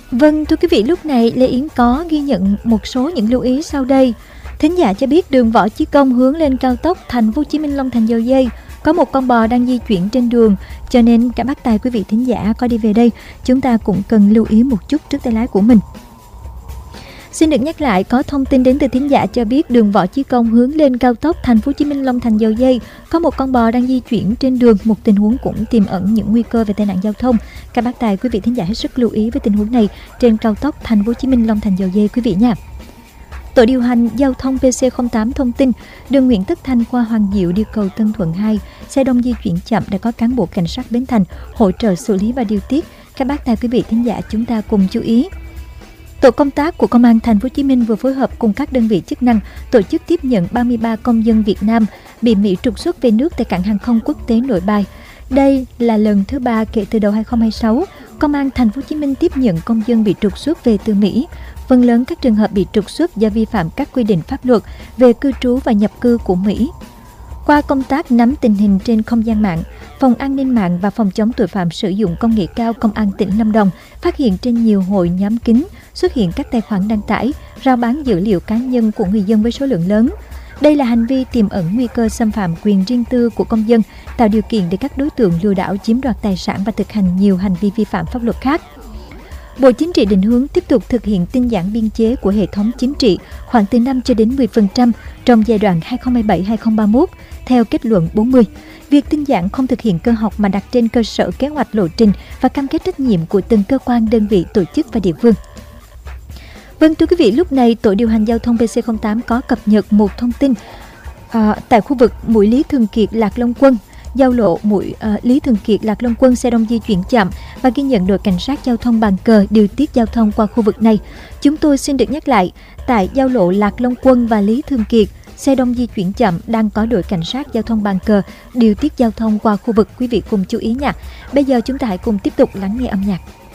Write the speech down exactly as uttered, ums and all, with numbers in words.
Vâng, thưa quý vị, lúc này Lê Yến có ghi nhận một số những lưu ý sau đây. Thính giả cho biết đường Võ Chí Công hướng lên cao tốc Thành phố Hồ Chí Minh Long Thành Dầu Giây có một con bò đang di chuyển trên đường, cho nên cả bác tài quý vị thính giả có đi về đây, chúng ta cũng cần lưu ý một chút trước tay lái của mình. Xin được nhắc lại, có thông tin đến từ thính giả cho biết đường Võ Chí Công hướng lên cao tốc Thành phố Hồ Chí Minh Long Thành Dầu Giây có một con bò đang di chuyển trên đường, một tình huống cũng tiềm ẩn những nguy cơ về tai nạn giao thông. Các bác tài quý vị thính giả hết sức lưu ý với tình huống này trên cao tốc Thành phố Hồ Chí Minh Long Thành Dầu Giây quý vị nha. Tổ điều hành giao thông pê xê không tám thông tin, đường Nguyễn Tất Thành qua Hoàng Diệu đi cầu Tân Thuận hai, xe đông di chuyển chậm đã có cán bộ cảnh sát Bến Thành hỗ trợ xử lý và điều tiết. Các bác tài quý vị thính giả chúng ta cùng chú ý. Tổ công tác của Công an Thành phố Hồ Chí Minh vừa phối hợp cùng các đơn vị chức năng tổ chức tiếp nhận ba mươi ba công dân Việt Nam bị Mỹ trục xuất về nước tại cảng hàng không quốc tế Nội Bài. Đây là lần thứ ba kể từ đầu hai không hai sáu, Công an Thành phố Hồ Chí Minh tiếp nhận công dân bị trục xuất về từ Mỹ. Phần lớn các trường hợp bị trục xuất do vi phạm các quy định pháp luật về cư trú và nhập cư của Mỹ. Qua công tác nắm tình hình trên không gian mạng, Phòng An ninh mạng và Phòng chống tội phạm sử dụng công nghệ cao Công an tỉnh Lâm Đồng phát hiện trên nhiều hội nhóm kín xuất hiện các tài khoản đăng tải, rao bán dữ liệu cá nhân của người dân với số lượng lớn. Đây là hành vi tiềm ẩn nguy cơ xâm phạm quyền riêng tư của công dân, tạo điều kiện để các đối tượng lừa đảo chiếm đoạt tài sản và thực hành nhiều hành vi vi phạm pháp luật khác. Bộ Chính trị định hướng tiếp tục thực hiện tinh giản biên chế của hệ thống chính trị khoảng từ năm cho đến mười phần trăm trong giai đoạn hai không hai bảy đến hai không ba mốt, theo kết luận bốn mươi. Việc tinh giản không thực hiện cơ học mà đặt trên cơ sở kế hoạch lộ trình và cam kết trách nhiệm của từng cơ quan, đơn vị, tổ chức và địa phương. Vâng, thưa quý vị, lúc này Tổ điều hành giao thông pê xê không tám có cập nhật một thông tin à, tại khu vực Mũi Lý Thường Kiệt Lạc Long Quân. Giao lộ Mũi uh, Lý Thường Kiệt Lạc Long Quân xe đông di chuyển chậm và ghi nhận đội cảnh sát giao thông Bàn Cờ điều tiết giao thông qua khu vực này. Chúng tôi xin được nhắc lại, tại giao lộ Lạc Long Quân và Lý Thường Kiệt, xe đông di chuyển chậm đang có đội cảnh sát giao thông Bàn Cờ điều tiết giao thông qua khu vực, quý vị cùng chú ý nha. Bây giờ chúng ta hãy cùng tiếp tục lắng nghe âm nhạc.